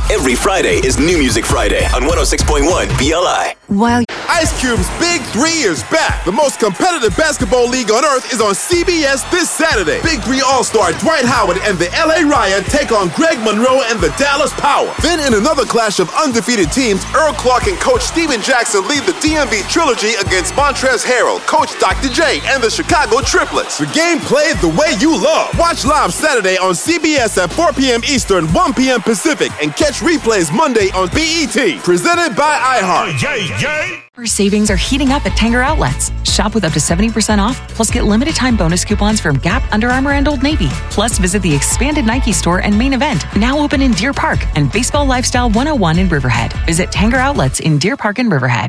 Every Friday is New Music Friday on 106.1 BLI. While Ice Cube's Big 3 is back. The most competitive basketball league on earth is on CBS this Saturday. Big 3 All-Star Dwight Howard and the LA Ryan take on Greg Monroe and the Dallas Power. Then in another clash of undefeated teams, Earl Clark and Coach Steven Jackson lead the DMV Trilogy against Montrezl Harrell, Coach Dr. J, and the Chicago Triplets. The game played the way you love. Watch live Saturday on CBS at 4 p.m. Eastern, 1 p.m. Pacific, and catch replays Monday on BET. Presented by iHeart. our savings are heating up at Tanger Outlets. Shop with up to 70% off, plus get limited time bonus coupons from Gap, Under Armour, and Old Navy. Plus visit the expanded Nike store and Main Event, now open in Deer Park, and Baseball Lifestyle 101 in Riverhead. Visit Tanger Outlets in Deer Park and Riverhead.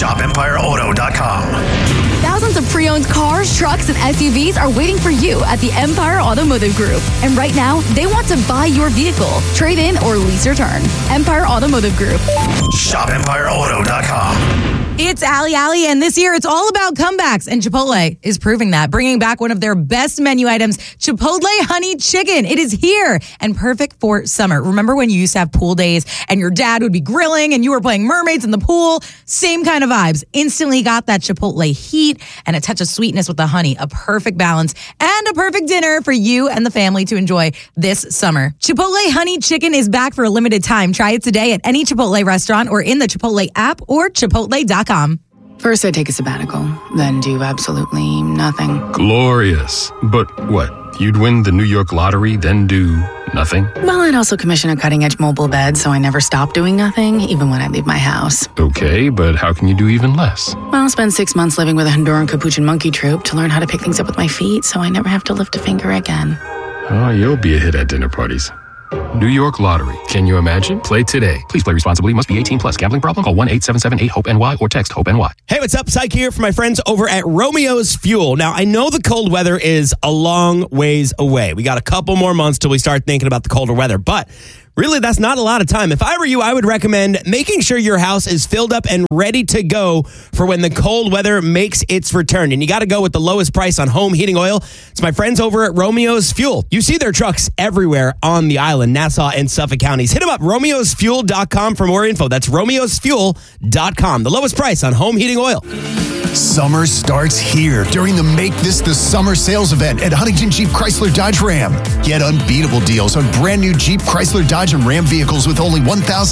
ShopEmpireAuto.com. Thousands of pre-owned cars, trucks, and SUVs are waiting for you at the Empire Automotive Group. And right now, they want to buy your vehicle, trade in, or lease your turn. Empire Automotive Group. ShopEmpireAuto.com. It's Ali, and this year it's all about comebacks, and Chipotle is proving that, bringing back one of their best menu items, Chipotle Honey Chicken. It is here and perfect for summer. Remember when you used to have pool days and your dad would be grilling and you were playing mermaids in the pool? Same kind of vibes. Instantly got that Chipotle heat and a touch of sweetness with the honey, a perfect balance and a perfect dinner for you and the family to enjoy this summer. Chipotle Honey Chicken is back for a limited time. Try it today at any Chipotle restaurant or in the Chipotle app or chipotle.com. First, I take a sabbatical, then do absolutely nothing. Glorious. But what? You'd win the New York lottery, then do nothing? Well, I'd also commission a cutting-edge mobile bed, so I never stop doing nothing, even when I leave my house. Okay, but how can you do even less? Well, I'll spend 6 months living with a Honduran capuchin monkey troupe to learn how to pick things up with my feet, so I never have to lift a finger again. Oh, you'll be a hit at dinner parties. New York Lottery. Can you imagine? Play today. Please play responsibly. Must be 18 plus. Gambling problem? Call 1-877-8-HOPE-NY or text HOPE-NY. Hey, what's up? Psych here for my friends over at Romeo's Fuel. Now, I know the cold weather is a long ways away. We got a couple more months till we start thinking about the colder weather, but really, that's not a lot of time. If I were you, I would recommend making sure your house is filled up and ready to go for when the cold weather makes its return. And you got to go with the lowest price on home heating oil. It's my friends over at Romeo's Fuel. You see their trucks everywhere on the island, Nassau and Suffolk counties. Hit them up, romeosfuel.com for more info. That's romeosfuel.com. The lowest price on home heating oil. Summer starts here during the Make This the Summer sales event at Huntington Jeep Chrysler Dodge Ram. Get unbeatable deals on brand new Jeep Chrysler Dodge and Ram vehicles with only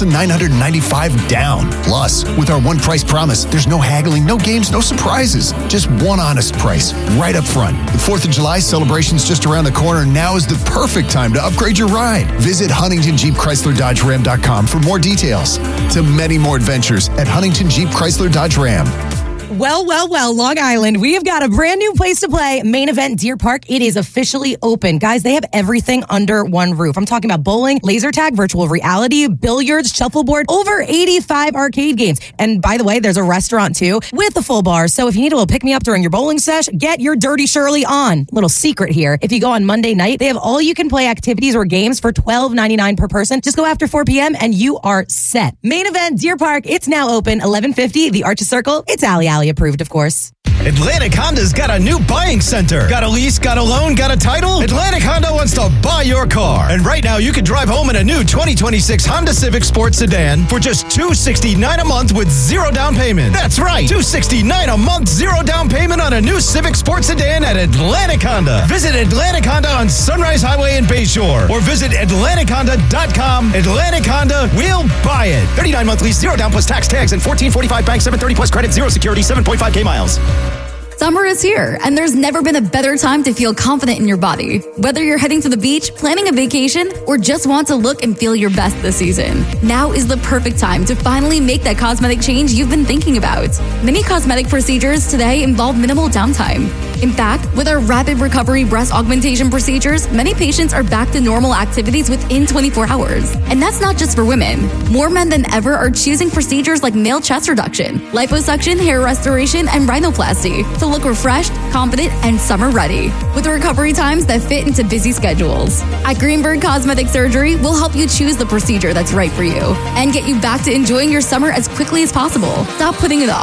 $1,995 down. Plus, with our one price promise, there's no haggling, no games, no surprises. Just one honest price right up front. The 4th of July celebration's just around the corner. Now is the perfect time to upgrade your ride. Visit HuntingtonJeepChryslerDodgeRam.com for more details. To many more adventures at Huntington Jeep Chrysler Dodge Ram. Well, Long Island, we have got a brand new place to play, Main Event Deer Park. It is officially open. Guys, they have everything under one roof. I'm talking about bowling, laser tag, virtual reality, billiards, shuffleboard, over 85 arcade games. And by the way, there's a restaurant too with a full bar. So if you need a little pick-me-up during your bowling sesh, get your Dirty Shirley on. Little secret here. If you go on Monday night, they have all-you-can-play activities or games for $12.99 per person. Just go after 4 p.m. and you are set. Main Event Deer Park, it's now open, 1150, the Arches Circle. It's Ali approved, of course. Atlantic Honda's got a new buying center. Got a lease, got a loan, got a title? Atlantic Honda wants to buy your car. And right now, you can drive home in a new 2026 Honda Civic Sport Sedan for just $269 a month with zero down payment. That's right, $269 a month, zero down payment on a new Civic Sport Sedan at Atlantic Honda. Visit Atlantic Honda on Sunrise Highway in Bayshore or visit AtlanticHonda.com. Atlantic Honda, we'll buy it. 39 month lease, zero down plus tax, tags, and 1445 bank, 730 plus credit, zero security, 7.5K miles. Summer is here, and there's never been a better time to feel confident in your body. Whether you're heading to the beach, planning a vacation, or just want to look and feel your best this season, now is the perfect time to finally make that cosmetic change you've been thinking about. Many cosmetic procedures today involve minimal downtime. In fact, with our rapid recovery breast augmentation procedures, many patients are back to normal activities within 24 hours. And that's not just for women. More men than ever are choosing procedures like male chest reduction, liposuction, hair restoration, and rhinoplasty to look refreshed, confident, and summer ready, with recovery times that fit into busy schedules. At Greenberg Cosmetic Surgery, we'll help you choose the procedure that's right for you and get you back to enjoying your summer as quickly as possible. Stop putting it off.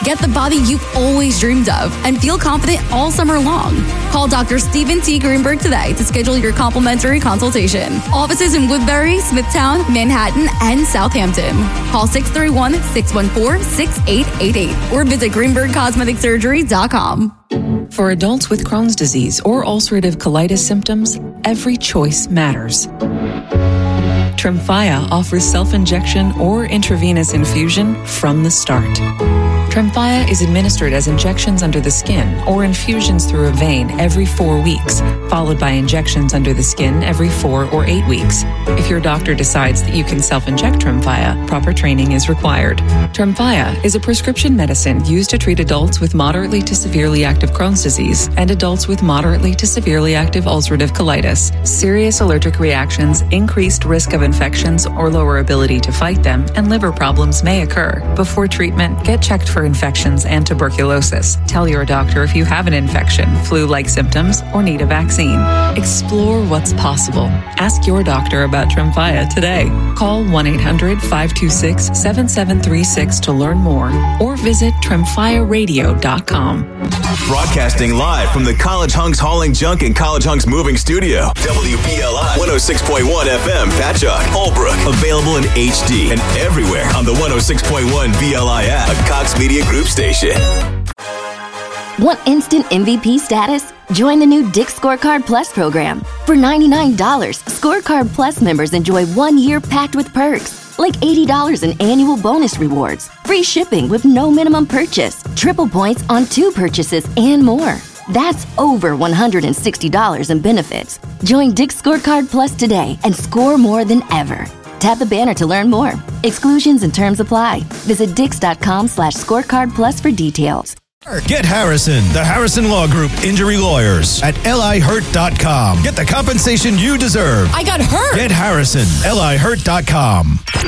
Get the body you've always dreamed of and feel confident all summer long. Call Dr. Stephen T. Greenberg today to schedule your complimentary consultation. Offices in Woodbury, Smithtown, Manhattan, and Southampton. Call 631-614-6888 or visit GreenbergCosmeticSurgery.com. For adults with Crohn's disease or ulcerative colitis symptoms, every choice matters. Tremfya offers self-injection or intravenous infusion from the start. Tremfya is administered as injections under the skin or infusions through a vein every 4 weeks, followed by injections under the skin every 4 or 8 weeks. If your doctor decides that you can self-inject Tremfya, proper training is required. Tremfya is a prescription medicine used to treat adults with moderately to severely active Crohn's disease and adults with moderately to severely active ulcerative colitis. Serious allergic reactions, increased risk of infections or lower ability to fight them, and liver problems may occur. Before treatment, get checked for infections and tuberculosis. Tell your doctor if you have an infection, flu-like symptoms, or need a vaccine. Explore what's possible. Ask your doctor about Tremfya today. Call 1-800-526-7736 to learn more or visit tremfyaradio.com. Broadcasting live from the College Hunks Hauling Junk and College Hunks Moving Studio. WBLI 106.1 FM, Patchogue, Holbrook. Available in HD and everywhere on the 106.1 BLI app, a Cox Media Group station. Want instant MVP status? Join the new Dick's Scorecard Plus program. For $99, Scorecard Plus members enjoy 1 year packed with perks, like $80 in annual bonus rewards, free shipping with no minimum purchase, triple points on 2 purchases, and more. That's over $160 in benefits. Join Dick's Scorecard Plus today and score more than ever. Tap the banner to learn more. Exclusions and terms apply. Visit dix.com/scorecard plus for details. Get Harrison, the Harrison Law Group Injury Lawyers at LIHurt.com. Get the compensation you deserve. I got hurt. Get Harrison, LIHurt.com.